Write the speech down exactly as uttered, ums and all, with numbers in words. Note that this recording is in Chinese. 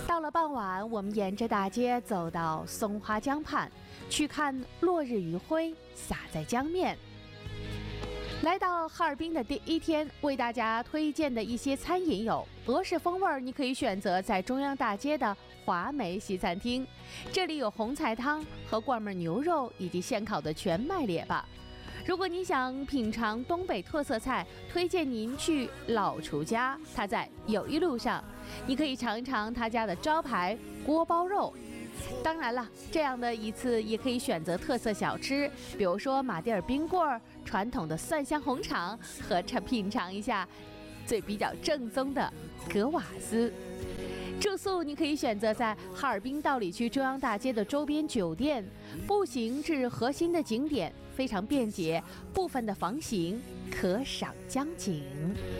到了傍晚，我们沿着大街走到松花江畔，去看落日余晖洒在江面。来到哈尔滨的第一天，为大家推荐的一些餐饮有俄式风味，你可以选择在中央大街的华美西餐厅，这里有红菜汤和罐焖牛肉以及现烤的全麦列巴。如果你想品尝东北特色菜，推荐您去老厨家，他在友谊路上，你可以尝一尝他家的招牌锅包肉。当然了，这样的一次也可以选择特色小吃，比如说马迭尔冰棍儿、传统的蒜香红肠和品尝一下最比较正宗的格瓦斯。住宿你可以选择在哈尔滨道里区中央大街的周边酒店，步行至核心的景点非常便捷，部分的房型可赏江景。